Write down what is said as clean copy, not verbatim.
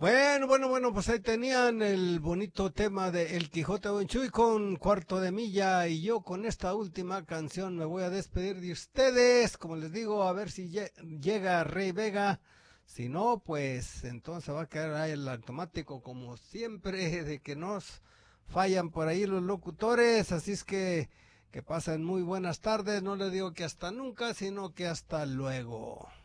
Bueno, pues ahí tenían el bonito tema de El Quijote de Don Chuy con Cuarto de Milla y yo con esta última canción me voy a despedir de ustedes. Como les digo, a ver si llega Rey Vega. Si no, pues entonces va a quedar ahí el automático como siempre de que nos fallan por ahí los locutores. Así es que pasen muy buenas tardes. No les digo que hasta nunca, sino que hasta luego.